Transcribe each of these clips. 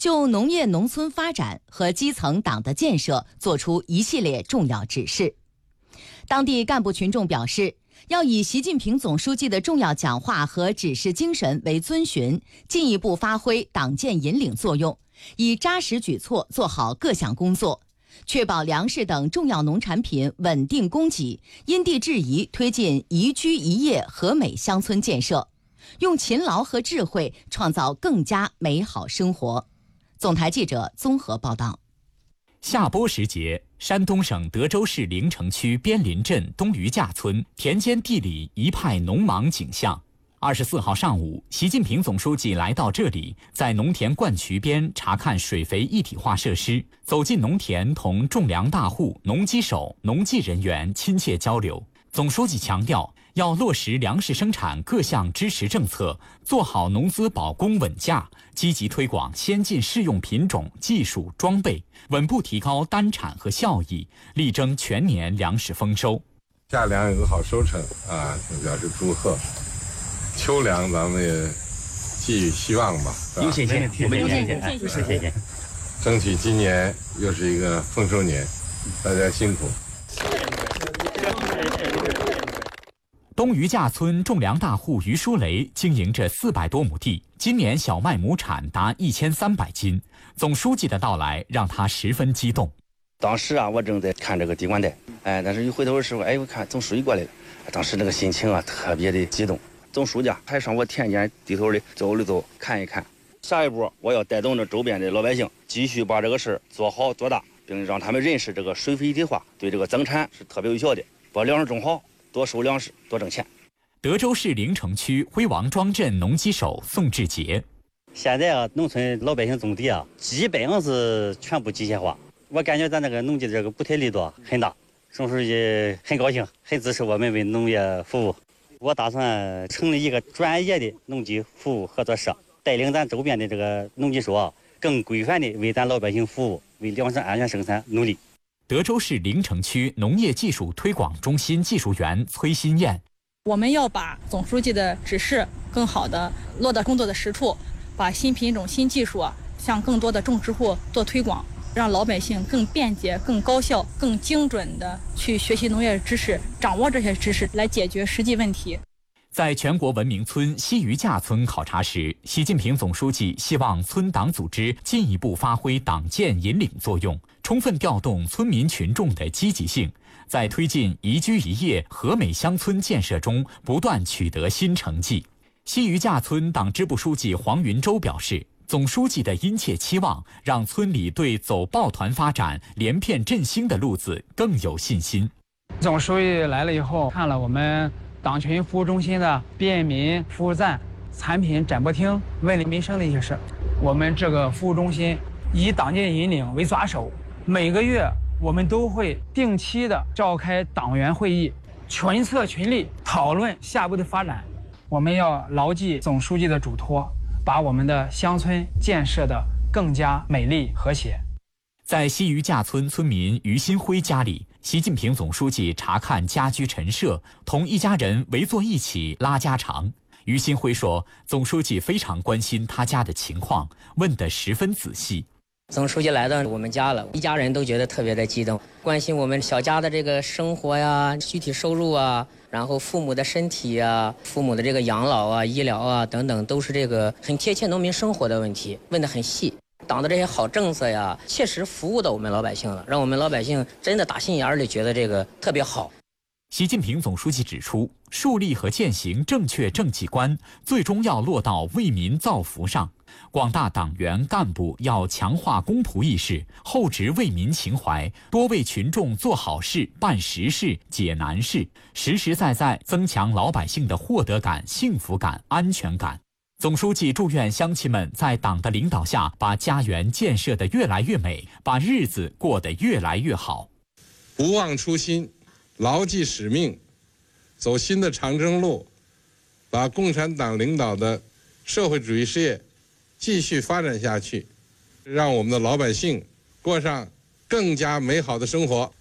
就农业农村发展和基层党的建设作出一系列重要指示。当地干部群众表示，要以习近平总书记的重要讲话和指示精神为遵循，进一步发挥党建引领作用，以扎实举措做好各项工作，确保粮食等重要农产品稳定供给，因地制宜推进宜居宜业和美乡村建设，用勤劳和智慧创造更加美好生活。总台记者综合报道。 夏播时节，山东省德州市临城区边林镇东余架村田间地里一派农忙景象。24号上午，习近平总书记来到这里，在农田灌渠边查看水肥一体化设施，走进农田，同种粮大户、农机手、农技人员亲切交流。总书记强调，要落实粮食生产各项支持政策，做好农资保供稳价，积极推广先进适用品种、技术、装备，稳步提高单产和效益，力争全年粮食丰收。 夏粮有个好收成啊，表示祝贺。秋粮咱们也寄予希望吧， 有信心，我们有信心， 争取今年又是一个丰收年，大家辛苦。 东余架村种粮大户于书雷经营着400多亩地，今年小麦亩产达1300斤。总书记的到来让他十分激动。 当时我正在看这个地管带，但是一回头的时候，我看总书记过来了，当时那个心情特别的激动。总书记还上我田间地头里走了走，看一看。下一步我要带动着周边的老百姓，继续把这个事做好做大，并让他们认识这个水肥一体化对这个增产是特别有效的，把粮食种好，多收粮食，多挣钱。 德州市临城区辉王庄镇农机手宋志杰， 现在农村老百姓种地基本上是全部机械化，我感觉咱那个农机这个补贴力度很大，总书记很高兴，很支持我们为农业服务。我打算成立一个专业的农机服务合作社，带领咱周边的这个农机手更规范的为咱老百姓服务，为粮食安全生产努力。 德州市临城区农业技术推广中心技术员崔新燕， 我们要把总书记的指示更好的落到工作的实处，把新品种、新技术向更多的种植户做推广，让老百姓更便捷、更高效、更精准的去学习农业知识，掌握这些知识来解决实际问题。 在全国文明村西余架村考察时，习近平总书记希望村党组织进一步发挥党建引领作用，充分调动村民群众的积极性，在推进宜居宜业和美乡村建设中不断取得新成绩。西余架村党支部书记黄云洲表示，总书记的殷切期望让村里对走抱团发展、连片振兴的路子更有信心。 总书记来了以后，看了我们党群服务中心的便民服务站、产品展播厅、问理民生的一些事。我们这个服务中心以党建引领为抓手，每个月我们都会定期的召开党员会议，群策群力讨论下步的发展。我们要牢记总书记的嘱托，把我们的乡村建设得更加美丽和谐。 在西余架村村民于新辉家里，习近平总书记查看家居陈设，同一家人围坐一起拉家常。于新辉说，总书记非常关心他家的情况，问得十分仔细。 总书记来到我们家了，一家人都觉得特别的激动，关心我们小家的这个生活呀、具体收入然后父母的身体父母的这个养老医疗等等，都是这个很贴切农民生活的问题，问得很细。党的这些好政策切实服务到我们老百姓了，让我们老百姓真的打心眼里觉得这个特别好。 习近平总书记指出，树立和践行正确政绩观，最终要落到为民造福上。广大党员干部要强化公仆意识，厚植为民情怀，多为群众做好事、办实事、解难事，实实在在增强老百姓的获得感、幸福感、安全感。总书记祝愿乡亲们在党的领导下，把家园建设得越来越美，把日子过得越来越好。 不忘初心，牢记使命，走新的长征路，把共产党领导的社会主义事业继续发展下去，让我们的老百姓过上更加美好的生活。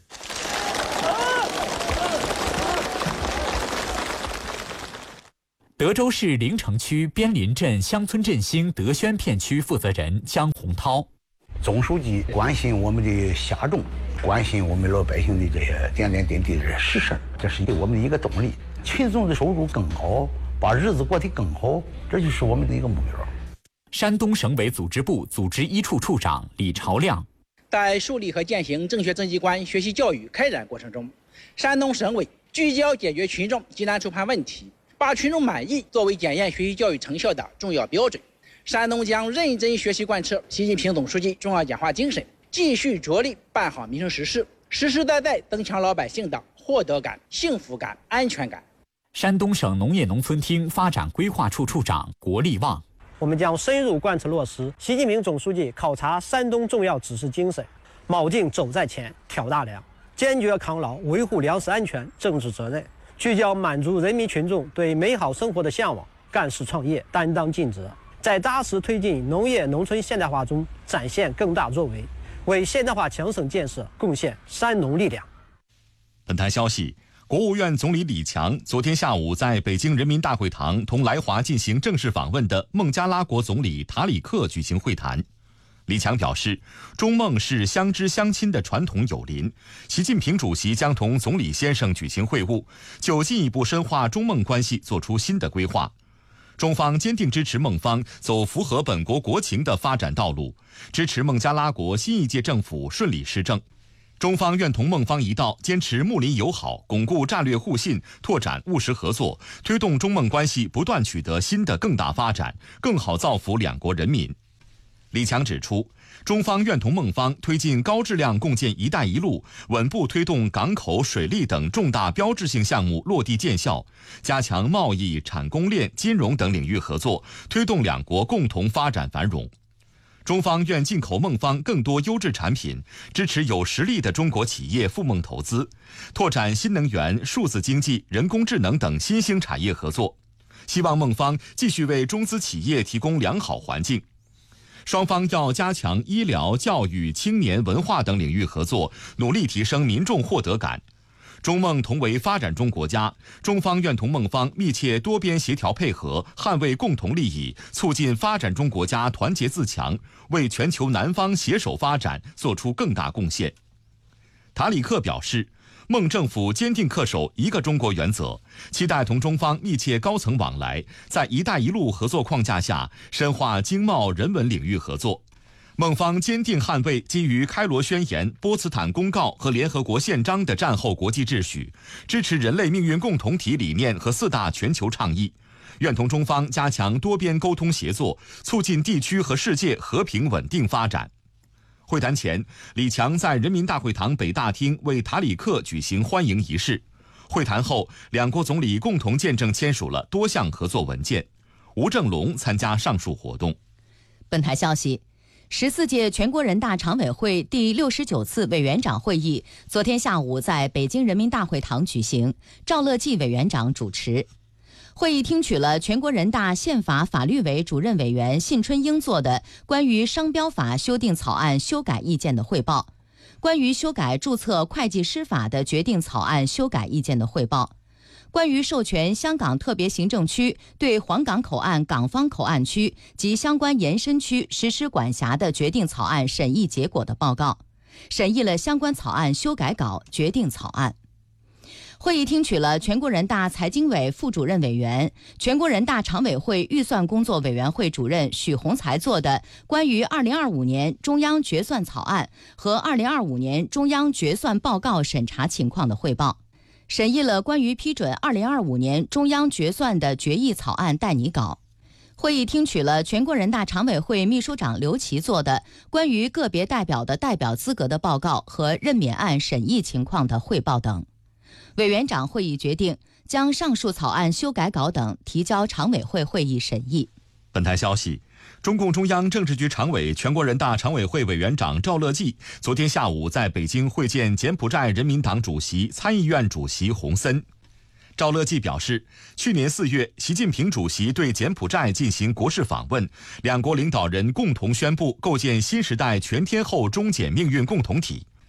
德州市临城区边林镇乡村振兴德宣片区负责人江洪涛， 总书记关心我们的下众，关心我们老百姓的这些点点滴滴的实事，这是我们的一个动力。群众的收入更高，把日子过得更好，这就是我们的一个目标。 山东省委组织部组织一处处长李朝亮， 在树立和践行正确政绩观学习教育开展过程中，山东省委聚焦解决群众急难触盼问题，把群众满意作为检验学习教育成效的重要标准。山东将认真学习贯彻习近平总书记重要讲话精神，继续着力办好民生实事，实实在在增强老百姓的获得感、幸福感、安全感。 山东省农业农村厅发展规划处处长郭立旺， 我们将深入贯彻落实习近平总书记考察山东重要指示精神，铆定走在前、挑大梁，坚决抗牢维护粮食安全政治责任，聚焦满足人民群众对美好生活的向往，干事创业，担当尽责，在扎实推进农业农村现代化中展现更大作为，为现代化强省建设贡献山农力量。 本台消息，国务院总理李强昨天下午在北京人民大会堂同来华进行正式访问的孟加拉国总理塔里克举行会谈。李强表示，中孟是相知相亲的传统友邻，习近平主席将同总理先生举行会晤，就进一步深化中孟关系作出新的规划。中方坚定支持孟方走符合本国国情的发展道路，支持孟加拉国新一届政府顺利施政。中方愿同孟方一道，坚持睦邻友好，巩固战略互信，拓展务实合作，推动中孟关系不断取得新的更大发展，更好造福两国人民。李强指出，中方愿同孟方推进高质量共建“一带一路”，稳步推动港口、水利等重大标志性项目落地见效，加强贸易、产供链、金融等领域合作，推动两国共同发展繁荣。中方愿进口孟方更多优质产品，支持有实力的中国企业赴孟投资，拓展新能源、数字经济、人工智能等新兴产业合作。希望孟方继续为中资企业提供良好环境。双方要加强医疗、教育、青年、文化等领域合作，努力提升民众获得感。中孟同为发展中国家，中方愿同孟方密切多边协调配合，捍卫共同利益，促进发展中国家团结自强，为全球南方携手发展做出更大贡献。塔里克表示，孟政府坚定恪守一个中国原则，期待同中方密切高层往来，在“一带一路”合作框架下深化经贸、人文领域合作。孟方坚定捍卫基于开罗宣言、波茨坦公告和联合国宪章的战后国际秩序，支持人类命运共同体理念和4大全球倡议，愿同中方加强多边沟通协作，促进地区和世界和平稳定发展。会谈前，李强在人民大会堂北大厅为塔里克举行欢迎仪式。会谈后，两国总理共同见证签署了多项合作文件。吴正龙参加上述活动。 本台消息，14届全国人大常委会第69次委员长会议昨天下午在北京人民大会堂举行，赵乐际委员长主持。会议听取了全国人大宪法法律委主任委员信春英作的关于商标法修订草案修改意见的汇报，关于修改注册会计师法的决定草案修改意见的汇报，关于授权香港特别行政区对黄港口岸港方口岸区及相关延伸区实施管辖的决定草案审议结果的报告，审议了相关草案修改稿、决定草案。会议听取了全国人大财经委副主任委员、全国人大常委会预算工作委员会主任许宏才作的关于2025年中央决算草案和2025年中央决算报告审查情况的汇报，审议了关于批准2025年中央决算的决议草案代拟稿。会议听取了全国人大常委会秘书长刘奇作的关于个别代表的代表资格的报告和任免案审议情况的汇报等。委员长会议决定将上述草案修改稿等提交常委会会议审议。 本台消息，中共中央政治局常委、全国人大常委会委员长赵乐际昨天下午在北京会见柬埔寨人民党主席、参议院主席洪森。赵乐际表示，去年4月，习近平主席对柬埔寨进行国事访问，两国领导人共同宣布构建新时代全天候中柬命运共同体。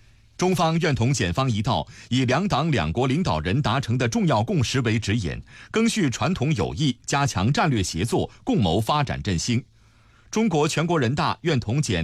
中方愿同检方一道，以两党两国领导人达成的重要共识为指引，赓续传统友谊，加强战略协作，共谋发展振兴。中国全国人大愿同检